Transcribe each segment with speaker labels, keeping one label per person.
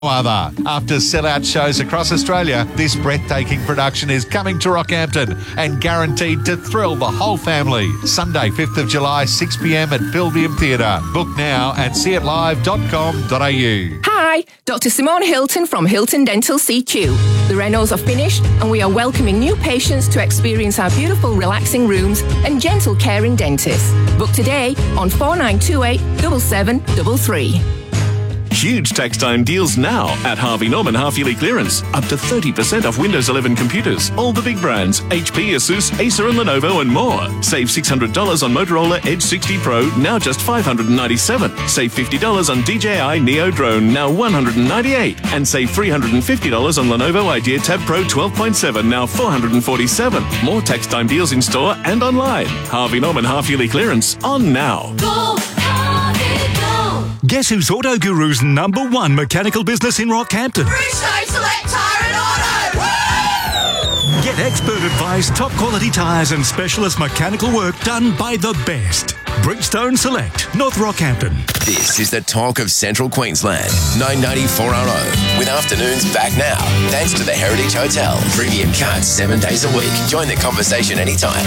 Speaker 1: other. After sellout shows across Australia, this breathtaking production is coming to Rockhampton and guaranteed to thrill the whole family. Sunday, 5th of July, 6 p.m. at Pilvium Theatre. Book now at seeitlive.com.au.
Speaker 2: Hi, Dr. Simone Hilton from Hilton Dental CQ. The renos are finished and we are welcoming new patients to experience our beautiful relaxing rooms and gentle caring dentists. Book today on 4928 7733.
Speaker 3: Huge tax time deals now at Harvey Norman half-yearly clearance. Up to 30% off Windows 11 computers. All the big brands, HP, Asus, Acer and Lenovo and more. Save $600 on Motorola Edge 60 Pro, now just $597. Save $50 on DJI Neo Drone, now $198. And save $350 on Lenovo Idea Tab Pro 12.7, now $447. More tax time deals in store and online. Harvey Norman half-yearly clearance on now.
Speaker 4: Go, Harvey, go!
Speaker 5: Guess who's Auto Guru's #1 mechanical business in Rockhampton?
Speaker 4: Bridgestone Select Tyre and Auto! Woo!
Speaker 5: Get expert advice, top quality tyres and specialist mechanical work done by the best. Bridgestone Select, North Rockhampton.
Speaker 6: This is the talk of Central Queensland. 990-4RO. With afternoons back now. Thanks to the Heritage Hotel. Premium cuts 7 days a week. Join the conversation anytime.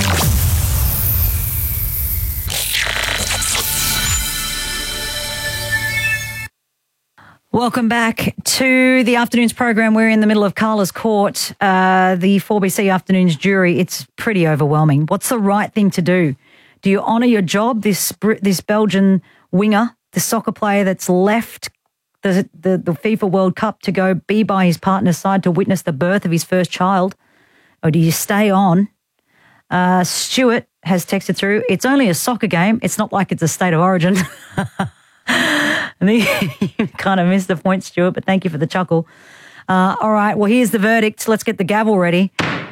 Speaker 7: Welcome back to the afternoons program. We're in the middle of Carla's Court, the 4BC afternoons jury. It's pretty overwhelming. What's the right thing to do? Do you honour your job? This Belgian winger, the soccer player that's left the FIFA World Cup to go be by his partner's side to witness the birth of his first child? Or do you stay on? Stuart has texted through, it's only a soccer game. It's not like it's a state of origin. You kind of missed the point, Stuart, but thank you for the chuckle. All right, well, here's the verdict. Let's get the gavel ready.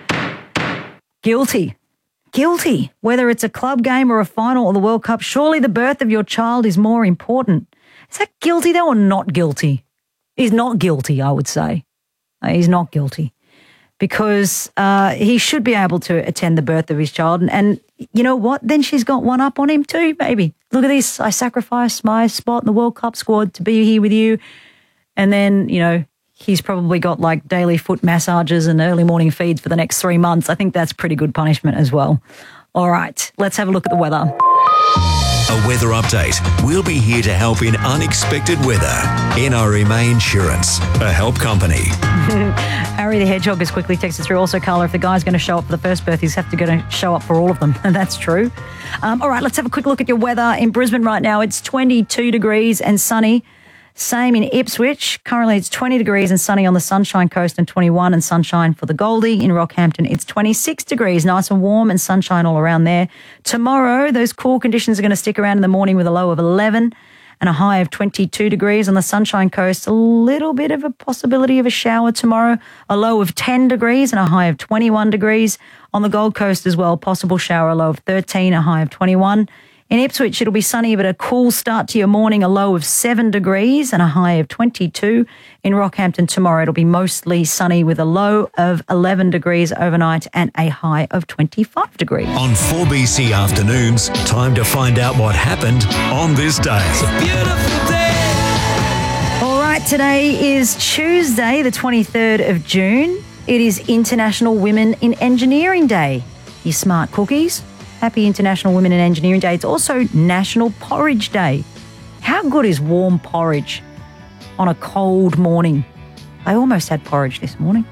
Speaker 7: Guilty. Guilty. Whether it's a club game or a final or the World Cup, surely the birth of your child is more important. Is that guilty, though, or not guilty? He's not guilty, I would say. He's not guilty because he should be able to attend the birth of his child. And you know what? Then she's got one up on him too, baby. Look at this. I sacrificed my spot in the World Cup squad to be here with you. And then, you know, he's probably got like daily foot massages and early morning feeds for the next 3 months. I think that's pretty good punishment as well. All right, let's have a look at the weather.
Speaker 5: A weather update. We'll be here to help in unexpected weather. NRMA Insurance, a help company.
Speaker 7: Harry the Hedgehog has quickly texted through. Also, Carla, if the guy's going to show up for the first birth, he's have to go to show up for all of them. And that's true. All right, let's have a quick look at your weather. In Brisbane right now, it's 22 degrees and sunny. Same in Ipswich. Currently, it's 20 degrees and sunny on the Sunshine Coast and 21 and sunshine for the Goldie. In Rockhampton, it's 26 degrees, nice and warm and sunshine all around there. Tomorrow, those cool conditions are going to stick around in the morning with a low of 11 and a high of 22 degrees on the Sunshine Coast. A little bit of a possibility of a shower tomorrow, a low of 10 degrees and a high of 21 degrees. On the Gold Coast as well, possible shower, a low of 13, a high of 21. In Ipswich, it'll be sunny, but a cool start to your morning, a low of 7 degrees and a high of 22. In Rockhampton tomorrow, it'll be mostly sunny with a low of 11 degrees overnight and a high of 25 degrees.
Speaker 5: On 4BC afternoons, time to find out what happened on this day. It's a beautiful day.
Speaker 7: All right, today is Tuesday, the 23rd of June. It is International Women in Engineering Day. You smart cookies. Happy International Women in Engineering Day. It's also National Porridge Day. How good is warm porridge on a cold morning? I almost had porridge this morning.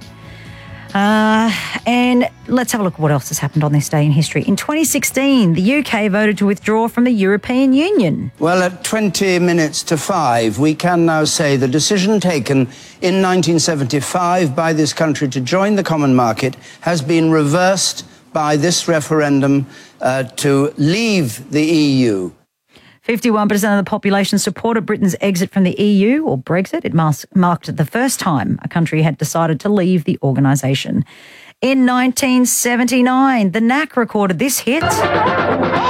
Speaker 7: And let's have a look at what else has happened on this day in history. In 2016, the UK voted to withdraw from the European Union.
Speaker 8: Well, at 20 minutes to 5, we can now say the decision taken in 1975 by this country to join the common market has been reversed by this referendum to leave the EU.
Speaker 7: 51% of the population supported Britain's exit from the EU, or Brexit. It marked the first time a country had decided to leave the organisation. In 1979, the Knack recorded this hit.